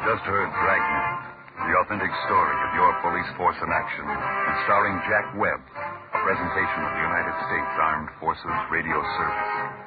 just heard Dragnet, the authentic story of your police force in action, and starring Jack Webb, a presentation of the United States Armed Forces Radio Service.